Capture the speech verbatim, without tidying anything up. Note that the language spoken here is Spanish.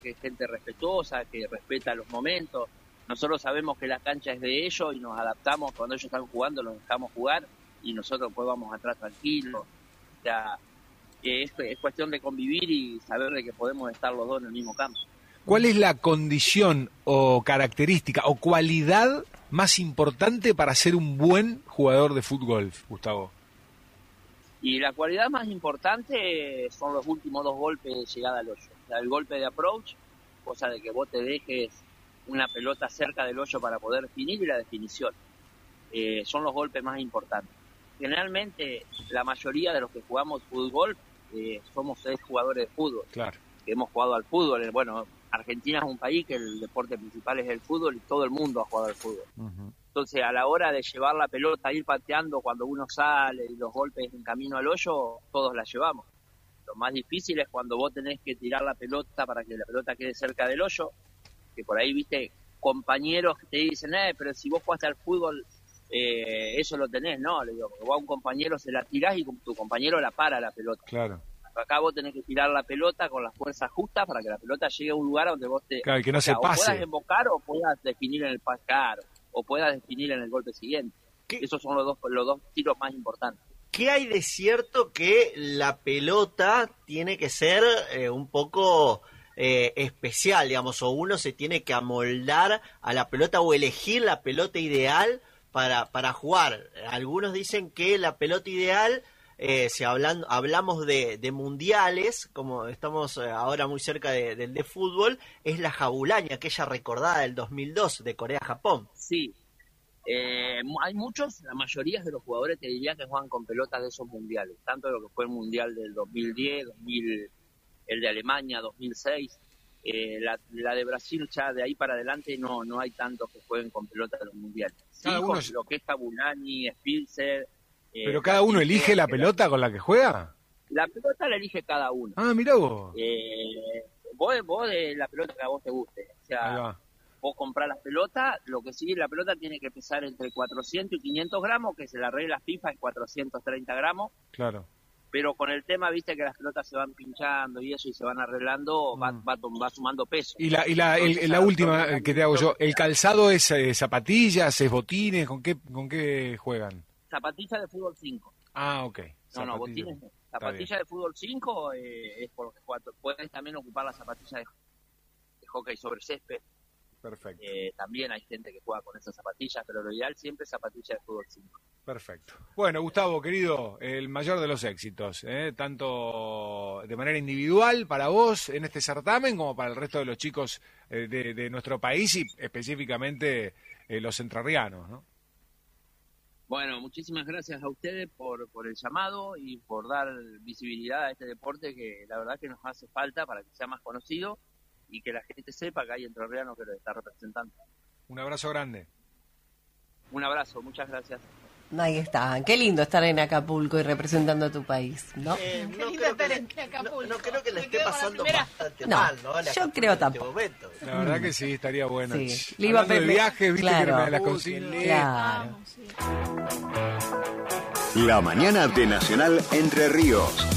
que es gente respetuosa, que respeta los momentos. Nosotros sabemos que la cancha es de ellos y nos adaptamos. Cuando ellos están jugando, los dejamos jugar y nosotros pues vamos atrás tranquilos. O sea, que es, es cuestión de convivir y saber de que podemos estar los dos en el mismo campo. ¿Cuál es la condición o característica o cualidad más importante para ser un buen jugador de fútbol, Gustavo? Y la cualidad más importante son los últimos dos golpes de llegada al hoyo. O sea, el golpe de approach, cosa de que vos te dejes una pelota cerca del hoyo para poder definir, y la definición. Eh, son los golpes más importantes. Generalmente, la mayoría de los que jugamos fútbol eh, somos seis jugadores de fútbol. Claro. Que hemos jugado al fútbol. Bueno, Argentina es un país que el deporte principal es el fútbol y todo el mundo ha jugado al fútbol. Uh-huh. Entonces, a la hora de llevar la pelota, ir pateando cuando uno sale y los golpes en camino al hoyo, todos la llevamos. Lo más difícil es cuando vos tenés que tirar la pelota para que la pelota quede cerca del hoyo, que por ahí, viste, compañeros que te dicen, eh, pero si vos jugaste al fútbol, eh, eso lo tenés, ¿no? Le digo, porque vos a un compañero se la tirás y tu compañero la para la pelota. Claro. Acá vos tenés que tirar la pelota con las fuerzas justas para que la pelota llegue a un lugar donde vos te... Claro, que no o sea, se pase. O puedas embocar o puedas definir en el pascar, o puedas definir en el golpe siguiente. ¿Qué? Esos son los dos, los dos tiros más importantes. ¿Qué hay de cierto que la pelota tiene que ser eh, un poco eh, especial, digamos, o uno se tiene que amoldar a la pelota o elegir la pelota ideal para, para jugar? Algunos dicen que la pelota ideal, eh, si hablan, hablamos de, de mundiales, como estamos ahora muy cerca de, del de fútbol, es la Jabulani, aquella recordada del dos mil dos de Corea-Japón. Sí. Eh, hay muchos, la mayoría de los jugadores te diría que juegan con pelotas de esos mundiales, tanto de lo que fue el mundial del dos mil diez, dos mil, el de Alemania, dos mil seis, eh, la, la de Brasil ya de ahí para adelante no no hay tantos que jueguen con pelotas de los mundiales. Sí, cada uno es... lo que es Jabulani, Spilzer. Eh, ¿Pero cada uno elige la pelota con la que juega? La pelota la elige cada uno. Ah, mirá vos. Eh, vos, vos de la pelota que a vos te guste, o sea... Vos comprás las pelotas, lo que sigue la pelota tiene que pesar entre cuatrocientos y quinientos gramos, que se la regla FIFA es cuatrocientos treinta gramos. Claro. Pero con el tema, viste, que las pelotas se van pinchando y eso y se van arreglando, mm. va, va, va sumando peso. Y la, y la, Entonces, el, la última que te hago yo, ¿el calzado es eh, zapatillas, es botines? ¿Con qué, con qué juegan? Zapatillas de fútbol cinco. Ah, ok. No, no, botines no. Zapatillas de fútbol cinco eh, es por lo que juegas. Puedes también ocupar las zapatillas de, de hockey sobre césped. Perfecto. Eh, también hay gente que juega con esas zapatillas, pero lo ideal siempre es zapatillas de fútbol cinco. Perfecto. Bueno, Gustavo, querido, el mayor de los éxitos, ¿eh? Tanto de manera individual para vos en este certamen como para el resto de los chicos eh, de, de nuestro país y específicamente eh, los entrerrianos, ¿no? Bueno, muchísimas gracias a ustedes por, por el llamado y por dar visibilidad a este deporte que la verdad que nos hace falta para que sea más conocido y que la gente sepa que hay entrerrianos que lo está representando. Un abrazo grande. Un abrazo, muchas gracias. Ahí está, qué lindo estar en Acapulco y representando a tu país, ¿no? Eh, qué no, lindo creo estar que en le, Acapulco. no, no creo que le Me esté quedo con la pasando primera. bastante No, mal, ¿no? La yo creo tampoco. Este La verdad que sí, estaría bueno. Sí. Le iba Hablando Pepe, de viajes, viste claro. que era de las Uy, consignas. Claro. Vamos, sí. La mañana de Nacional Entre Ríos.